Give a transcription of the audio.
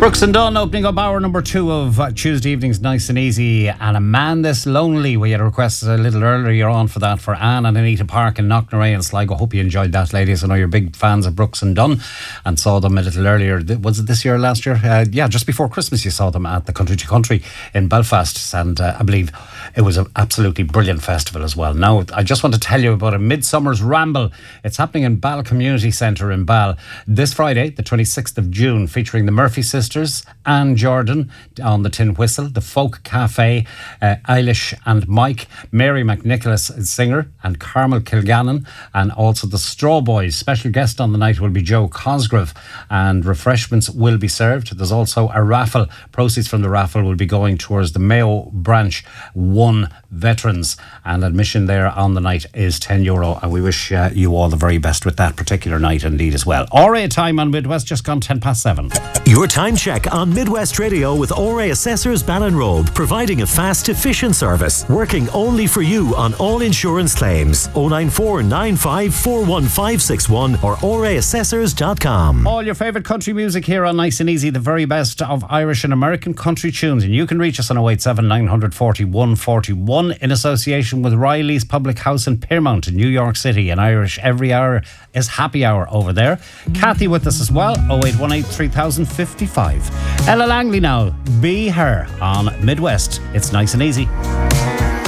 Brooks and Dunn opening up hour number 2 of Tuesday evenings, nice and easy. And A Man This Lonely, we had a request a little earlier on for that for Anne and Anita Park in Knocknarea and Sligo. Hope you enjoyed that, ladies. I know you're big fans of Brooks and Dunn and saw them a little earlier. Was it this year or last year? Yeah, just before Christmas you saw them at the Country to Country in Belfast, and I believe it was an absolutely brilliant festival as well. Now, I just want to tell you about a Midsummer's Ramble. It's happening in Ball Community Centre in Ball this Friday, the 26th of June, featuring the Murphy Sisters, Anne Jordan on the Tin Whistle, the Folk Cafe, Eilish and Mike, Mary McNicholas, singer, and Carmel Kilgannon, and also the Straw Boys. Special guest on the night will be Joe Cosgrove, and refreshments will be served. There's also a raffle. Proceeds from the raffle will be going towards the Mayo Branch 1 veterans, and admission there on the night is €10, and we wish you all the very best with that particular night indeed as well. RA time on Midwest, just gone 7:10. Your time check on Midwest Radio with RA Assessors Ballinrobe, providing a fast, efficient service, working only for you on all insurance claims. 094 95 41561 or raassessors.com. All your favourite country music here on Nice and Easy, the very best of Irish and American country tunes, and you can reach us on 087 940 141 in association with Riley's Public House in Piermont in New York City. In Irish, every hour is happy hour over there. Kathy with us as well, 0818 3055. Ella Langley now, Be Her on Midwest. It's Nice and Easy.